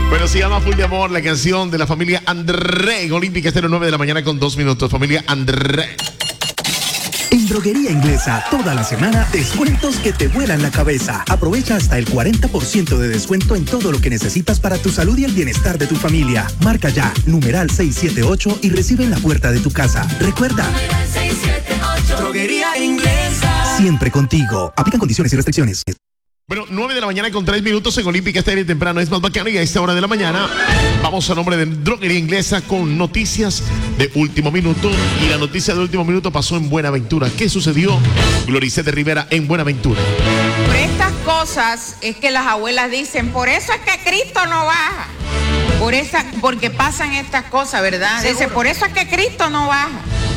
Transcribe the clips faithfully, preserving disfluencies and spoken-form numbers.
Bueno, se llama Full de Amor, la canción de la familia André en Olímpica Estéreo, nueve de la mañana con dos minutos. Familia André. En Droguería Inglesa, toda la semana, descuentos que te vuelan la cabeza. Aprovecha hasta el cuarenta por ciento de descuento en todo lo que necesitas para tu salud y el bienestar de tu familia. Marca ya, numeral seiscientos setenta y ocho y recibe en la puerta de tu casa. Recuerda, seiscientos setenta y ocho. Droguería Inglesa. Siempre contigo. Aplican condiciones y restricciones. Bueno, nueve de la mañana con tres minutos en Olímpica Estéreo temprano. Es más bacano y a esta hora de la mañana vamos a nombre de Droguería Inglesa con noticias de último minuto. Y la noticia de último minuto pasó en Buenaventura. ¿Qué sucedió? Gloricete Rivera en Buenaventura. Por estas cosas es que las abuelas dicen, por eso es que Cristo no baja. Por esa, porque pasan estas cosas, ¿verdad? Dice, por eso es que Cristo no baja.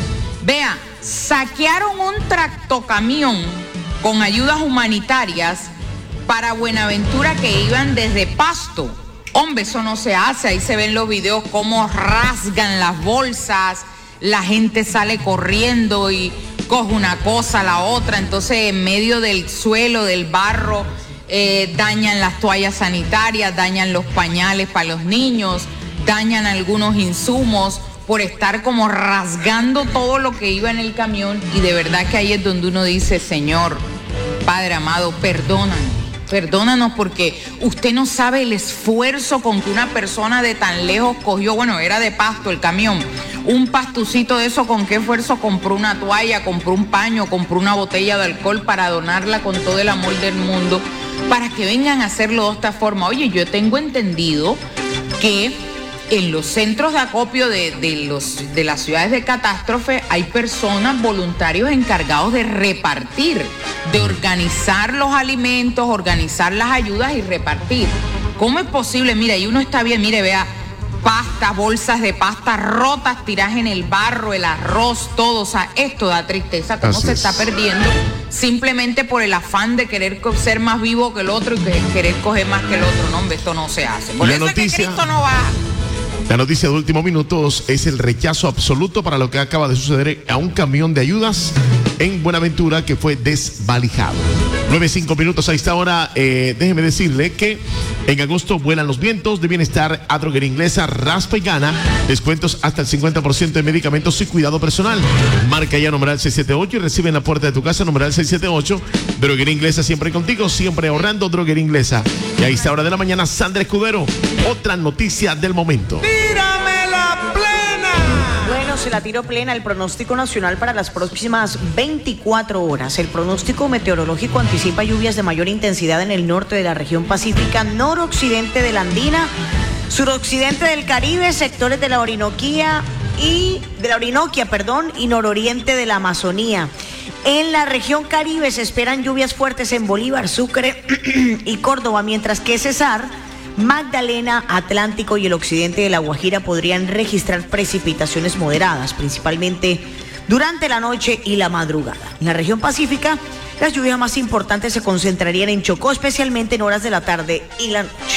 Vea, saquearon un tractocamión con ayudas humanitarias para Buenaventura que iban desde Pasto. Hombre, eso no se hace. Ahí se ven los videos cómo rasgan las bolsas, la gente sale corriendo y coge una cosa, la otra. Entonces, en medio del suelo, del barro, eh, dañan las toallas sanitarias, dañan los pañales para los niños, dañan algunos insumos por estar como rasgando todo lo que iba en el camión. Y de verdad que ahí es donde uno dice, Señor, Padre amado, perdónanos. Perdónanos porque usted no sabe el esfuerzo con que una persona de tan lejos cogió, bueno, era de Pasto el camión, un pastucito de eso, con qué esfuerzo compró una toalla, compró un paño, compró una botella de alcohol para donarla con todo el amor del mundo, para que vengan a hacerlo de esta forma. Oye, yo tengo entendido que en los centros de acopio de, de, los, de las ciudades de catástrofe hay personas, voluntarios encargados de repartir, de organizar los alimentos, organizar las ayudas y repartir. ¿Cómo es posible? Mira, y uno está bien, mire, vea, pastas, bolsas de pasta rotas, tiradas en el barro, el arroz, todo. O sea, esto da tristeza, cómo Así se es. está perdiendo simplemente por el afán de querer ser más vivo que el otro y que querer coger más que el otro. No, hombre, esto no se hace. Por La eso noticia- es que Cristo no baja. La noticia de último minuto es el rechazo absoluto para lo que acaba de suceder a un camión de ayudas en Buenaventura que fue desvalijado. nueve, cinco minutos a esta hora. Eh, déjeme decirle que en agosto vuelan los vientos de bienestar a Droguería Inglesa, raspa y gana. Descuentos hasta el cincuenta por ciento de medicamentos y cuidado personal. Marca ya numeral seiscientos setenta y ocho y recibe en la puerta de tu casa numeral seiscientos setenta y ocho. Droguería Inglesa siempre contigo, siempre ahorrando. Droguería Inglesa. Y a esta hora de la mañana, Sandra Escudero. Otra noticia del momento. ¡Tírame la plena! Bueno, se la tiró plena el pronóstico nacional para las próximas veinticuatro horas. El pronóstico meteorológico anticipa lluvias de mayor intensidad en el norte de la región pacífica, noroccidente de la Andina, suroccidente del Caribe, sectores de la Orinoquía y de la Orinoquia, perdón, y nororiente de la Amazonía. En la región Caribe se esperan lluvias fuertes en Bolívar, Sucre y Córdoba, mientras que Cesar, Magdalena, Atlántico y el occidente de La Guajira podrían registrar precipitaciones moderadas, principalmente durante la noche y la madrugada. En la región pacífica, las lluvias más importantes se concentrarían en Chocó, especialmente en horas de la tarde y la noche.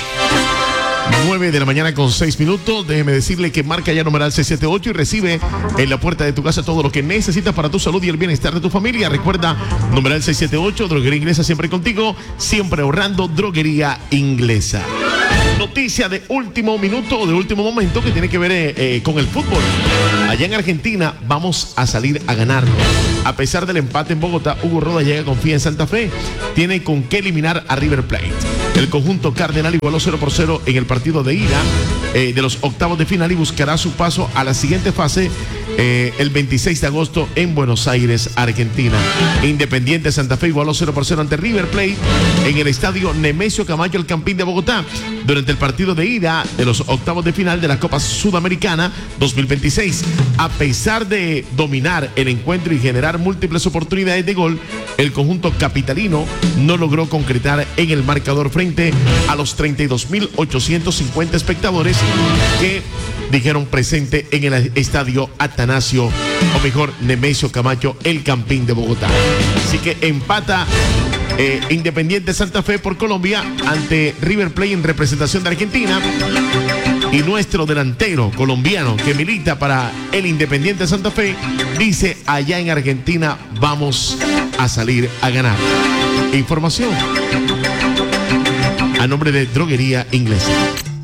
nueve de la mañana con seis minutos. Déjeme decirle que marca ya numeral seiscientos setenta y ocho y recibe en la puerta de tu casa todo lo que necesitas para tu salud y el bienestar de tu familia. Recuerda, numeral seiscientos setenta y ocho, Droguería Inglesa siempre contigo, siempre ahorrando. Droguería Inglesa. Noticia de último minuto, de último momento, que tiene que ver eh, eh, con el fútbol. Allá en Argentina vamos a salir a ganarlo. A pesar del empate en Bogotá, Hugo Roda llega con confía en Santa Fe. Tiene con qué eliminar a River Plate. El conjunto cardenal igualó cero por cero en el partido de ida eh, de los octavos de final y buscará su paso a la siguiente fase eh, el veintiséis de agosto en Buenos Aires, Argentina. Independiente Santa Fe igualó cero por cero ante River Plate en el estadio Nemesio Camacho, el Campín de Bogotá, durante el partido de ida de los octavos de final de la Copa Sudamericana dos mil veintiséis. A pesar de dominar el encuentro y generar múltiples oportunidades de gol, el conjunto capitalino no logró concretar en el marcador frente a los treinta y dos mil ochocientos cincuenta espectadores que dijeron presente en el estadio Atanasio, o mejor, Nemesio Camacho, el Campín de Bogotá. Así que empata eh, Independiente Santa Fe por Colombia ante River Plate en representación de Argentina. Y nuestro delantero colombiano que milita para el Independiente Santa Fe dice: allá en Argentina vamos a salir a ganar. Información a nombre de Droguería Inglesa.